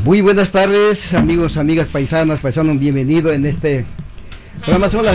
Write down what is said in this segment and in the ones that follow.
Muy buenas tardes, amigos, amigas, paisanas, paisanos, bienvenido en este programa. Son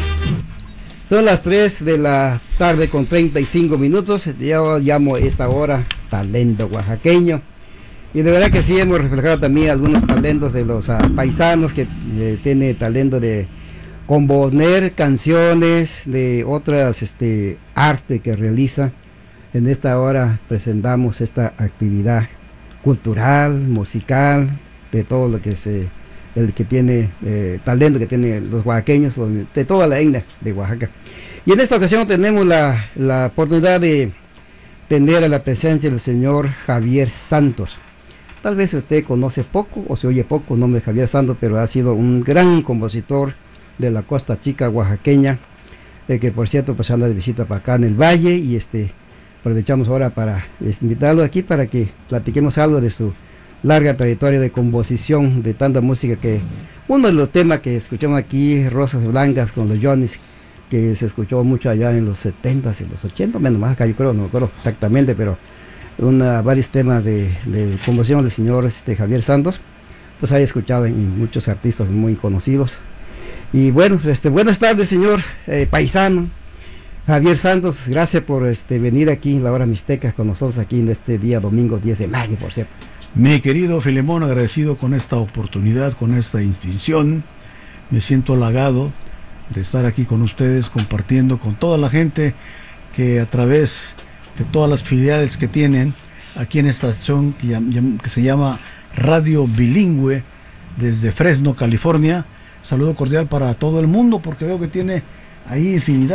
las 3 de la tarde con 35 minutos. Yo llamo esta hora talento oaxaqueño. Y de verdad que sí, hemos reflejado también algunos talentos de los paisanos que tiene talento de componer canciones, de otras arte que realiza. En esta hora presentamos esta actividad cultural, musical, de todo lo que el que tiene talento que tienen los oaxaqueños, de toda la etnia de Oaxaca. Y en esta ocasión tenemos la oportunidad de tener a la presencia del señor Javier Santos. Tal vez usted conoce poco o se oye poco el nombre de Javier Santos, pero ha sido un gran compositor de la Costa Chica oaxaqueña, de que por cierto pues anda de visita para acá en el valle, y aprovechamos ahora para invitarlo aquí para que platiquemos algo de su larga trayectoria de composición de tanta música. Que uno de los temas que escuchamos aquí, Rosas Blancas con los Johnny's, que se escuchó mucho allá en los 70s y los 80, menos más acá, yo creo, no me acuerdo exactamente, pero varios temas de composición del señor Javier Santos, pues hay escuchado en muchos artistas muy conocidos. Y bueno, buenas tardes, señor paisano Javier Santos, gracias por venir aquí en la hora mixteca con nosotros aquí en este día domingo 10 de mayo, por cierto. Mi querido Filemón, agradecido con esta oportunidad, con esta distinción. Me siento halagado de estar aquí con ustedes, compartiendo con toda la gente que a través de todas las filiales que tienen aquí en esta estación que se llama Radio Bilingüe desde Fresno, California. Saludo cordial para todo el mundo, porque veo que tiene ahí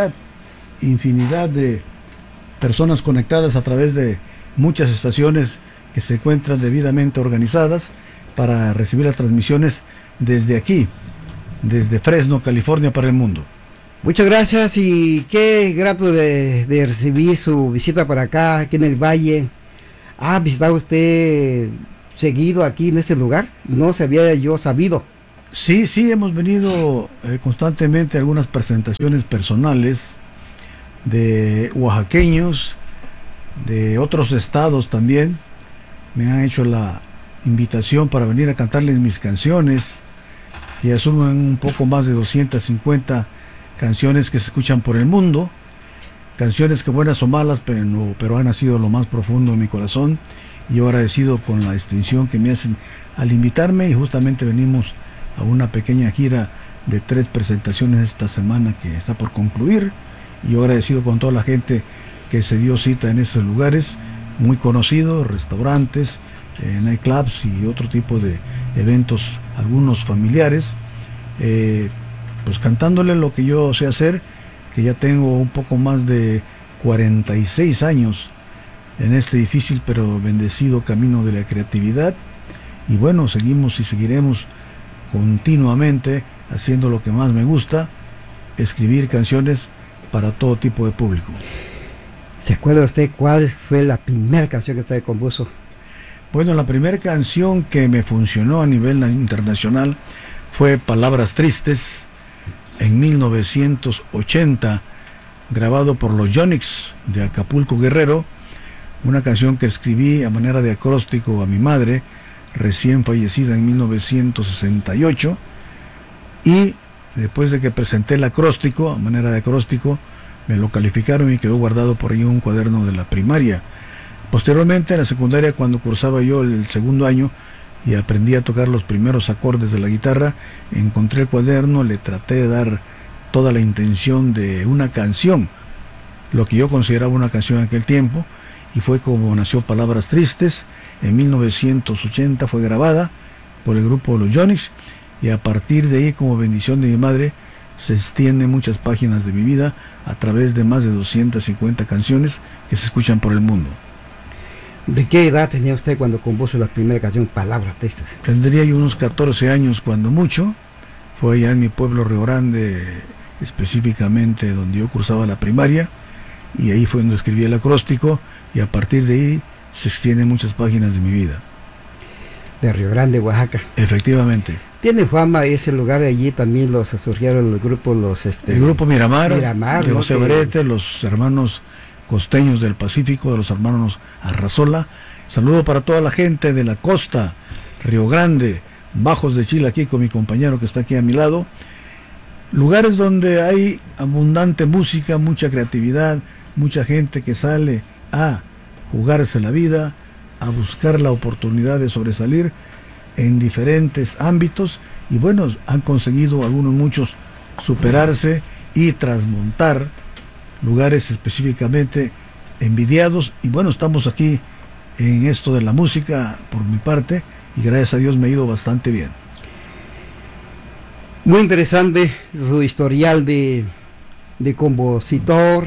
infinidad de personas conectadas a través de muchas estaciones que se encuentran debidamente organizadas para recibir las transmisiones desde aquí, desde Fresno, California, para el mundo. Muchas gracias, y qué grato de recibir su visita para acá, aquí en el Valle. ¿Ha visitado usted seguido aquí en este lugar? No se había yo sabido. Sí, hemos venido constantemente a algunas presentaciones personales de oaxaqueños, de otros estados también. Me han hecho la invitación para venir a cantarles mis canciones, que ya suman un poco más de 250 canciones que se escuchan por el mundo, canciones que buenas o malas, pero han nacido lo más profundo de mi corazón, y yo agradecido con la distinción que me hacen al invitarme. Y justamente venimos a una pequeña gira de 3 presentaciones esta semana que está por concluir, y yo agradecido con toda la gente que se dio cita en esos lugares muy conocidos, restaurantes, nightclubs y otro tipo de eventos, algunos familiares, pues cantándole lo que yo sé hacer, que ya tengo un poco más de 46 años en este difícil pero bendecido camino de la creatividad. Y bueno, seguimos y seguiremos continuamente haciendo lo que más me gusta, escribir canciones para todo tipo de público. ¿Se acuerda usted cuál fue la primera canción que usted compuso? Bueno, la primera canción que me funcionó a nivel internacional fue Palabras Tristes, en 1980, grabado por los Johnny's de Acapulco, Guerrero, una canción que escribí a manera de acróstico a mi madre, recién fallecida en 1968, y después de que presenté el acróstico, a manera de acróstico, me lo calificaron y quedó guardado por ahí en un cuaderno de la primaria. Posteriormente, en la secundaria, cuando cursaba yo el segundo año y aprendí a tocar los primeros acordes de la guitarra, encontré el cuaderno, le traté de dar toda la intención de una canción, lo que yo consideraba una canción en aquel tiempo, y fue como nació Palabras Tristes. En 1980 fue grabada por el grupo Los Johnny's, y a partir de ahí, como bendición de mi madre, se extiende muchas páginas de mi vida a través de más de 250 canciones que se escuchan por el mundo. ¿De qué edad tenía usted cuando compuso la primera canción, Palabras Tristes? Tendría yo unos 14 años cuando mucho. Fue allá en mi pueblo Río Grande, específicamente donde yo cursaba la primaria, y ahí fue donde escribí el acróstico, y a partir de ahí se extienden muchas páginas de mi vida. De Río Grande, Oaxaca. Efectivamente. Tiene fama ese lugar, de allí también surgieron los grupos, el grupo Miramar, de José ¿no? Barete, los hermanos costeños del Pacífico, de los hermanos Arrazola. Saludo para toda la gente de la costa, Río Grande, Bajos de Chile, aquí con mi compañero que está aquí a mi lado. Lugares donde hay abundante música, mucha creatividad, mucha gente que sale a jugarse la vida, a buscar la oportunidad de sobresalir en diferentes ámbitos, y bueno, han conseguido algunos, muchos, superarse y transmontar lugares específicamente envidiados. Y bueno, estamos aquí en esto de la música por mi parte, y gracias a Dios me ha ido bastante bien. Muy interesante su historial de compositor.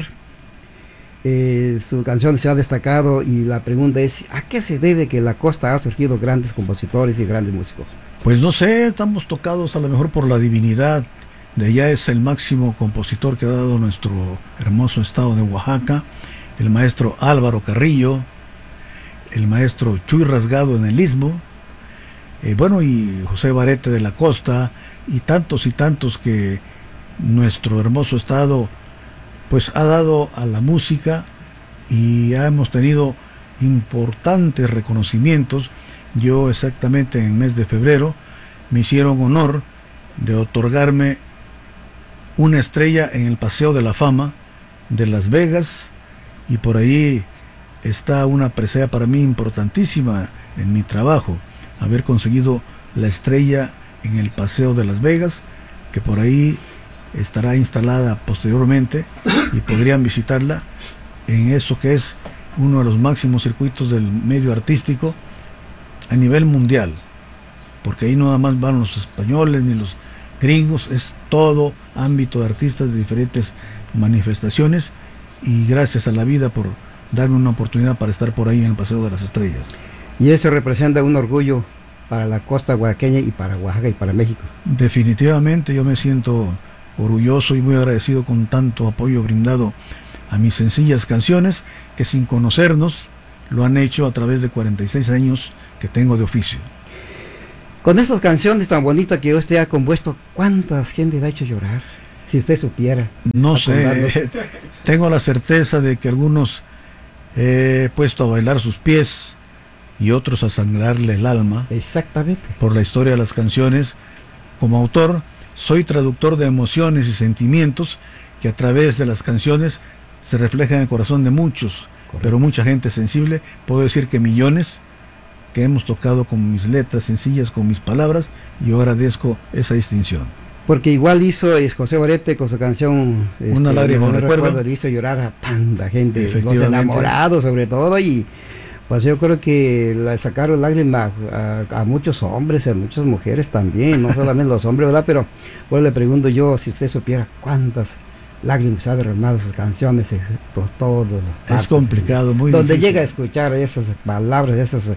Su canción se ha destacado, y la pregunta es: ¿a qué se debe que en la costa ha surgido grandes compositores y grandes músicos? Pues no sé, estamos tocados a lo mejor por la divinidad. De allá es el máximo compositor que ha dado nuestro hermoso estado de Oaxaca, el maestro Álvaro Carrillo, el maestro Chuy Rasgado en el Istmo, bueno, y José Barete de la Costa, y tantos que nuestro hermoso estado pues ha dado a la música, y hemos tenido importantes reconocimientos. Yo exactamente en el mes de febrero me hicieron honor de otorgarme una estrella en el Paseo de la Fama de Las Vegas, y por ahí está una presea para mí importantísima en mi trabajo, haber conseguido la estrella en el Paseo de Las Vegas, que por ahí estará instalada posteriormente y podrían visitarla en eso que es uno de los máximos circuitos del medio artístico a nivel mundial, porque ahí no nada más van los españoles ni los gringos, es todo ámbito de artistas de diferentes manifestaciones, y gracias a la vida por darme una oportunidad para estar por ahí en el Paseo de las Estrellas. Y eso representa un orgullo para la costa oaxaqueña y para Oaxaca y para México. Definitivamente yo me siento orgulloso y muy agradecido con tanto apoyo brindado a mis sencillas canciones, que sin conocernos lo han hecho a través de 46 años que tengo de oficio. Con estas canciones tan bonitas que usted ha compuesto, ¿cuántas gente le ha hecho llorar? Si usted supiera. No sé, tengo la certeza de que algunos he puesto a bailar sus pies y otros a sangrarle el alma. Exactamente. Por la historia de las canciones. Como autor, soy traductor de emociones y sentimientos que a través de las canciones se reflejan en el corazón de muchos. Correcto. Pero mucha gente sensible, puedo decir que millones, que hemos tocado con mis letras sencillas, con mis palabras, y yo agradezco esa distinción. Porque igual hizo José Barete con su canción Una lágrima, no recuerdo, le hizo llorar a tanta gente, los enamorados sobre todo, y pues yo creo que le sacaron lágrimas a muchos hombres, a muchas mujeres también, no solamente los hombres, ¿verdad? Pero bueno, le pregunto yo, si usted supiera cuántas lágrimas ha derramado sus canciones, por todos los partes, es complicado, muy donde difícil. Llega a escuchar esas palabras, esas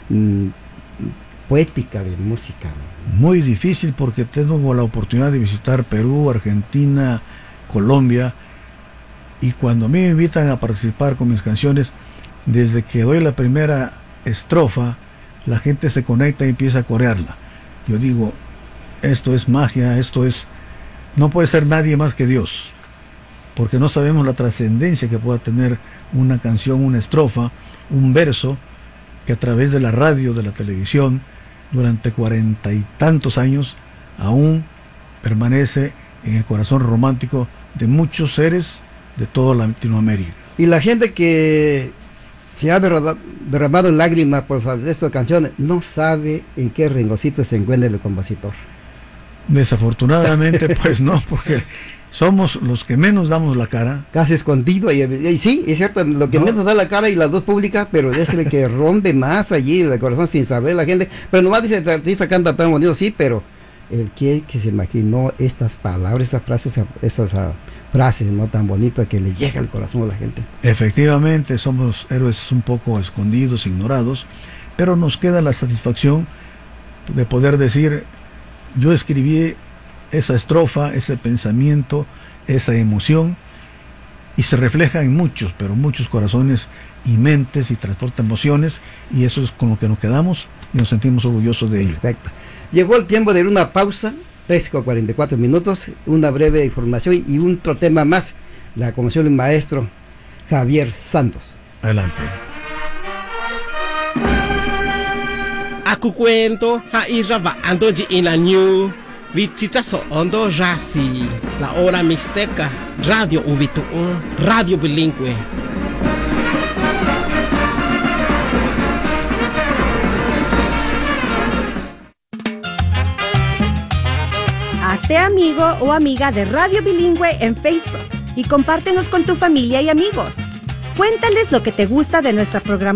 poética de música. Muy difícil, porque tengo la oportunidad de visitar Perú, Argentina, Colombia, y cuando a mí me invitan a participar con mis canciones, desde que doy la primera estrofa, la gente se conecta y empieza a corearla. Yo digo, esto es magia, no puede ser nadie más que Dios, porque no sabemos la trascendencia que pueda tener una canción, una estrofa, un verso, que a través de la radio, de la televisión, durante 40 y tantos años, aún permanece en el corazón romántico de muchos seres de toda Latinoamérica. Y la gente que se ha derramado lágrimas por estas canciones no sabe en qué rinconcito se encuentra el compositor. Desafortunadamente, pues no, porque somos los que menos damos la cara. Casi escondido, y sí, es cierto, lo que menos da la cara y las dos públicas, pero es el que rompe más allí el corazón sin saber la gente. Pero nomás dice, el artista canta tan bonito, sí, pero el que se imaginó estas palabras, esas frases no tan bonitas que le llega al corazón a la gente. Efectivamente, somos héroes un poco escondidos, ignorados, pero nos queda la satisfacción de poder decir, yo escribí esa estrofa, ese pensamiento, esa emoción, y se refleja en muchos, pero muchos corazones y mentes, y transporta emociones, y eso es con lo que nos quedamos y nos sentimos orgullosos de ello. Perfecto. Llegó el tiempo de ir una pausa, 3:44 minutos, una breve información y otro tema más, la composición del maestro Javier Santos. Adelante. A cuento ha iraba ando in la new vitita so ondo rasi la hora mixteca radio ubitu radio bilingüe. Hazte amigo o amiga de Radio Bilingüe en Facebook y compártenos con tu familia y amigos. Cuéntales lo que te gusta de nuestra programación.